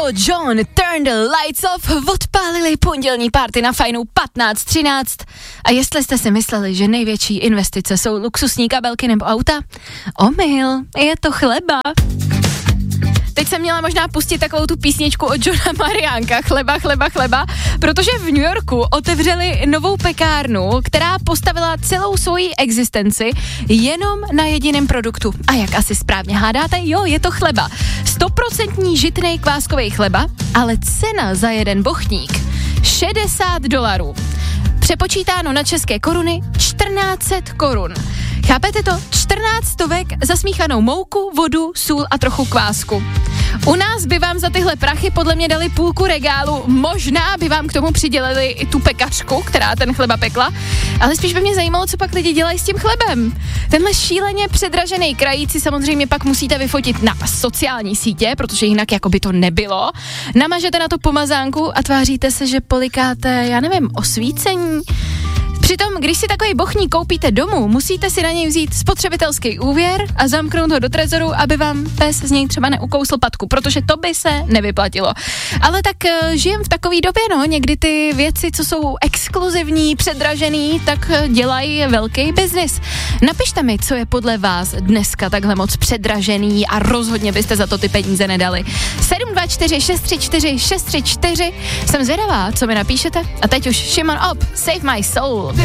Elton John, Turn the Lights Off, odpálili pondělní party na Fajnu 15:13. A jestli jste si mysleli, že největší investice jsou luxusní kabelky nebo auta, omyl, je to chleba. Teď jsem měla možná pustit takovou tu písničku od Johna Mariánka, chleba, chleba, chleba, protože v New Yorku otevřeli novou pekárnu, která postavila celou svoji existenci jenom na jediném produktu. A jak asi správně hádáte, jo, je to chleba. 100% žitnej kváskovej chleba, ale cena za jeden bochník $60. Přepočítáno na české koruny 1400 korun. Chápete to? 14 stovek za smíchanou mouku, vodu, sůl a trochu kvásku. U nás by vám za tyhle prachy podle mě dali půlku regálu, možná by vám k tomu přidělili i tu pekařku, která ten chleba pekla, ale spíš by mě zajímalo, co pak lidi dělají s tím chlebem. Tenhle šíleně předražený krajíci samozřejmě pak musíte vyfotit na sociální sítě, protože jinak jako by to nebylo. Namažete na to pomazánku a tváříte se, že polikáte, já nevím, osvícení. Přitom, když si takový bochník koupíte domů, musíte si na něj vzít spotřebitelský úvěr a zamknout ho do trezoru, aby vám pes z něj třeba neukousl patku, protože to by se nevyplatilo. Ale tak žijem v takové době, no, někdy ty věci, co jsou exkluzivní, předražený, tak dělají velký biznis. Napište mi, co je podle vás dneska takhle moc předražený a rozhodně byste za to ty peníze nedali. 724 634 634, jsem zvědavá, co mi napíšete. A teď už Shimon Op, Save My Soul.